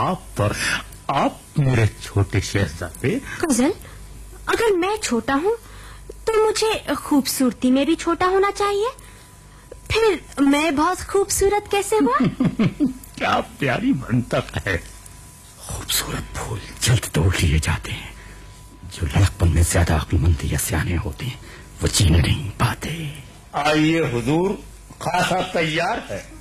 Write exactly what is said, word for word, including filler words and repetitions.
आप आप मेरे छोटे शहजादे। फजल, अगर मैं छोटा हूँ तो मुझे खूबसूरती में भी छोटा होना चाहिए। फिर मैं बहुत खूबसूरत कैसे हुआ? क्या प्यारी मंतक है। खूबसूरत फूल जल्द तोड़ लिए जाते हैं, जो लड़कपन में ज्यादा अक्लमंद या सियाने होते हैं वो जीने नहीं पाते। आइए हुजूर, खासा तैयार है।